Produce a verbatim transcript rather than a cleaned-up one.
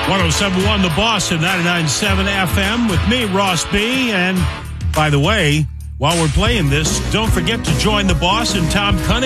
one oh seven point one The Boss at ninety-nine point seven F M with me, Ross B. And by the way, while we're playing this, don't forget to join The Boss and Tom Cunningham